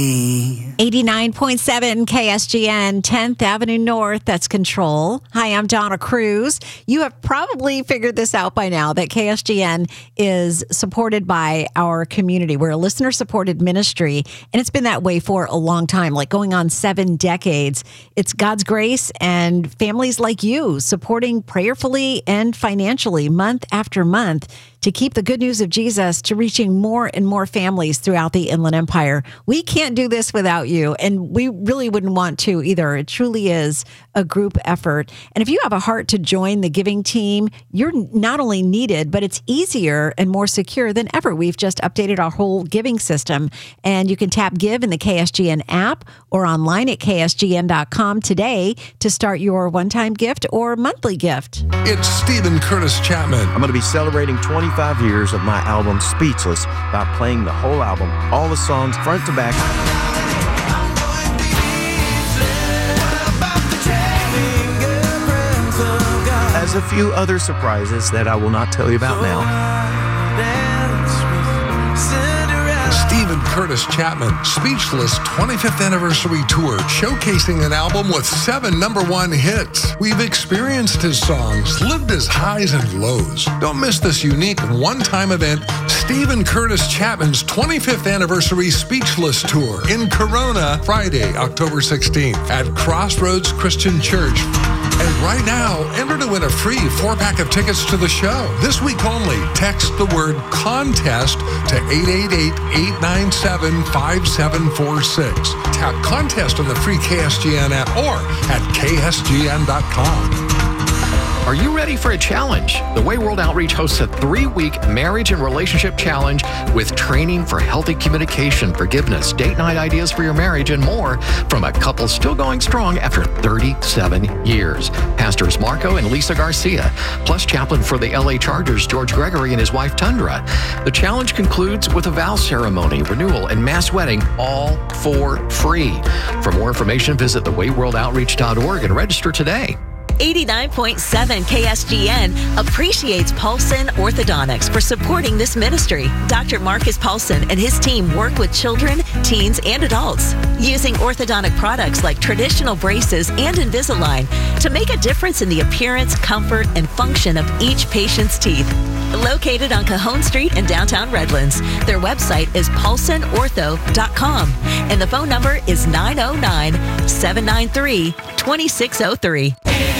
89.7 KSGN, 10th Avenue North, that's Control. Hi, I'm Donna Cruz. You have probably figured this out by now that KSGN is supported by our community. We're a listener-supported ministry, and it's been that way for a long time, like going on 7 decades. It's God's grace and families like you supporting prayerfully and financially month after month to keep the good news of Jesus to reaching more and more families throughout the Inland Empire. We can't do this without you, and we really wouldn't want to either. It truly is a group effort. And if you have a heart to join the giving team, you're not only needed, but it's easier and more secure than ever. We've just updated our whole giving system, and you can tap Give in the KSGN app or online at ksgn.com today to start your one-time gift or monthly gift. It's Stephen Curtis Chapman. I'm going to be celebrating 25 years of my album Speechless by playing the whole album, all the songs front to back. As a few other surprises that I will not tell you about now. Stephen Curtis Chapman, Speechless 25th Anniversary Tour, showcasing an album with 7 #1 hits. We've experienced his songs, lived his highs and lows. Don't miss this unique one-time event, Stephen Curtis Chapman's 25th Anniversary Speechless Tour in Corona, Friday, October 16th at Crossroads Christian Church. And right now, enter to win a free 4-pack of tickets to the show. This week only, text the word CONTEST to 888-897-5746. Tap CONTEST on the free KSGN app or at ksgn.com. Are you ready for a challenge? The Way World Outreach hosts a 3-week marriage and relationship challenge with training for healthy communication, forgiveness, date night ideas for your marriage, and more from a couple still going strong after 37 years. Pastors Marco and Lisa Garcia, plus chaplain for the LA Chargers, George Gregory, and his wife, Tundra. The challenge concludes with a vow ceremony, renewal, and mass wedding, all for free. For more information, visit thewayworldoutreach.org and register today. 89.7 KSGN appreciates Paulson Orthodontics for supporting this ministry. Dr. Marcus Paulson and his team work with children, teens, and adults using orthodontic products like traditional braces and Invisalign to make a difference in the appearance, comfort, and function of each patient's teeth. Located on Cajon Street in downtown Redlands, their website is paulsonortho.com and the phone number is 909-793-2603.